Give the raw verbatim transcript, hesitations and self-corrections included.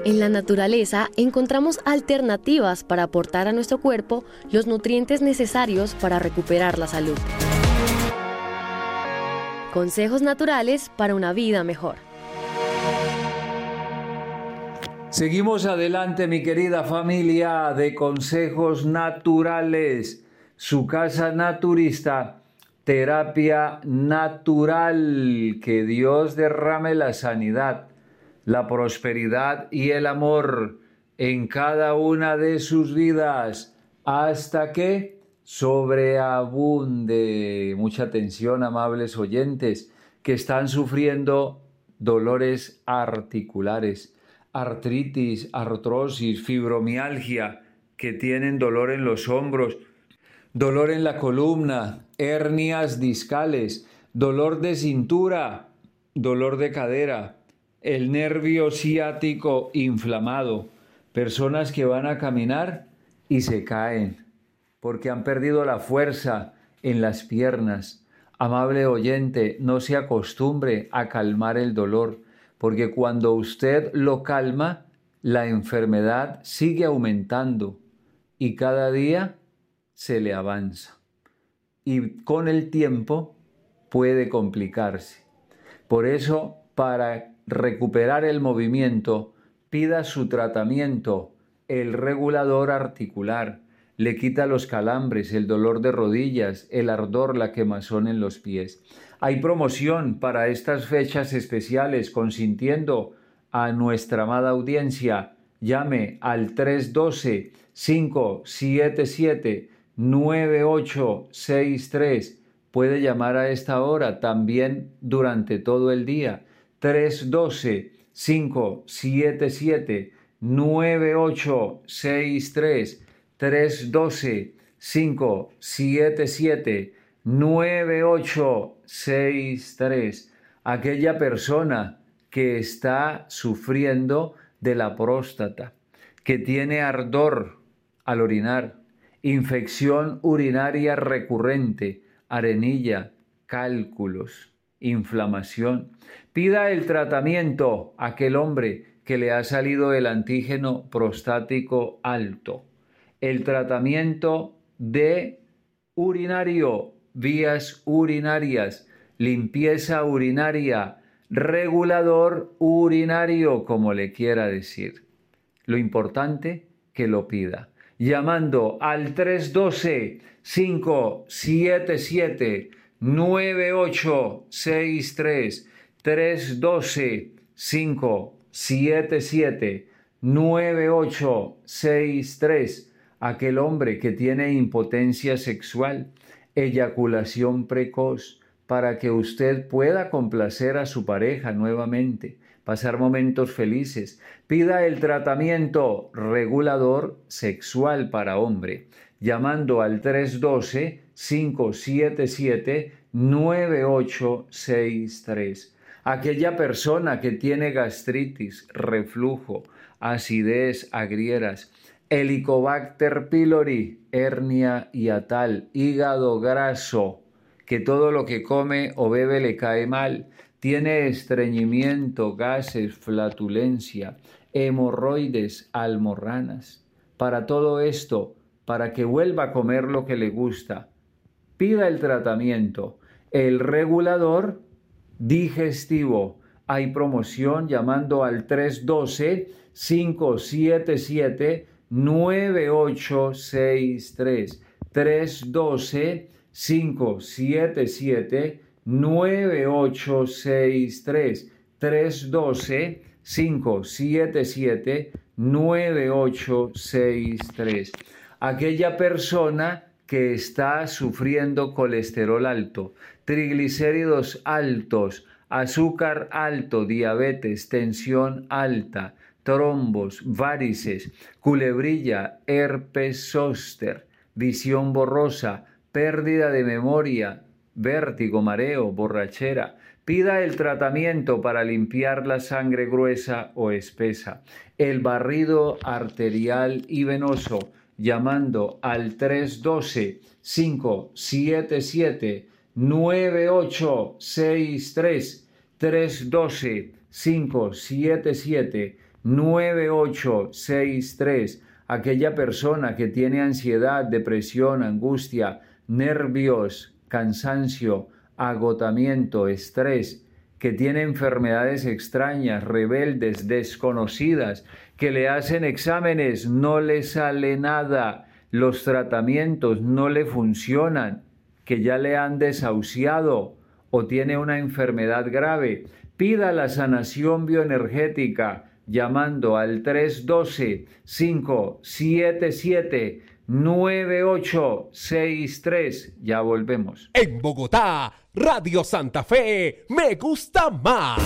En la naturaleza encontramos alternativas para aportar a nuestro cuerpo los nutrientes necesarios para recuperar la salud. Consejos naturales para una vida mejor. Seguimos adelante, mi querida familia de Consejos Naturales, su casa naturista, terapia natural. Que Dios derrame la sanidad, la prosperidad y el amor en cada una de sus vidas, hasta que sobreabunde. Mucha atención, amables oyentes, que están sufriendo dolores articulares, artritis, artrosis, fibromialgia, que tienen dolor en los hombros, dolor en la columna, hernias discales, dolor de cintura, dolor de cadera, el nervio ciático inflamado, personas que van a caminar y se caen porque han perdido la fuerza en las piernas. Amable oyente, no se acostumbre a calmar el dolor, porque cuando usted lo calma, la enfermedad sigue aumentando y cada día se le avanza. Y con el tiempo puede complicarse. Por eso, para recuperar el movimiento, pida su tratamiento, el regulador articular. Le quita los calambres, el dolor de rodillas, el ardor, la quemazón en los pies. Hay promoción para estas fechas especiales, consintiendo a nuestra amada audiencia. Llame al tres uno dos, cinco siete siete, nueve ocho seis tres. Puede llamar a esta hora, también durante todo el día. tres uno dos, cinco siete siete, nueve ocho seis tres. tres uno dos, cinco siete siete, nueve ocho seis tres. Aquella persona que está sufriendo de la próstata, que tiene ardor al orinar, infección urinaria recurrente, arenilla, cálculos, inflamación. Pida el tratamiento a aquel hombre que le ha salido el antígeno prostático alto. El tratamiento de urinario, vías urinarias, limpieza urinaria, regulador urinario, como le quiera decir. Lo importante, que lo pida. Llamando al tres uno dos, cinco siete siete, nueve ocho seis tres, tres uno dos, cinco siete siete, nueve ocho seis tres. Aquel hombre que tiene impotencia sexual, eyaculación precoz, para que usted pueda complacer a su pareja nuevamente, pasar momentos felices. Pida el tratamiento regulador sexual para hombre, llamando al tres uno dos, cinco siete siete, nueve ocho seis tres. Aquella persona que tiene gastritis, reflujo, acidez, agrieras, Helicobacter pylori, hernia hiatal, hígado graso, que todo lo que come o bebe le cae mal, tiene estreñimiento, gases, flatulencia, hemorroides, almorranas. Para todo esto, para que vuelva a comer lo que le gusta, pida el tratamiento, el regulador digestivo. Hay promoción llamando al tres uno dos, cinco siete siete, nueve ocho seis tres. tres uno dos, cinco siete siete, nueve ocho seis tres. tres uno dos, cinco siete siete, nueve ocho seis tres. Aquella persona que está sufriendo colesterol alto, triglicéridos altos, azúcar alto, diabetes, tensión alta, trombos, varices, culebrilla, herpes zóster, visión borrosa, pérdida de memoria, vértigo, mareo, borrachera. Pida el tratamiento para limpiar la sangre gruesa o espesa, el barrido arterial y venoso, llamando al tres uno dos, cinco siete siete, nueve ocho seis tres, tres uno dos, cinco siete siete, nueve ocho seis tres. Aquella persona que tiene ansiedad, depresión, angustia, nervios, cansancio, agotamiento, estrés, que tiene enfermedades extrañas, rebeldes, desconocidas, que le hacen exámenes, no le sale nada, los tratamientos no le funcionan, que ya le han desahuciado o tiene una enfermedad grave, pida la sanación bioenergética llamando al tres uno dos, cinco siete siete, nueve ocho seis tres. Ya volvemos. En Bogotá, Radio Santa Fe, me gusta más.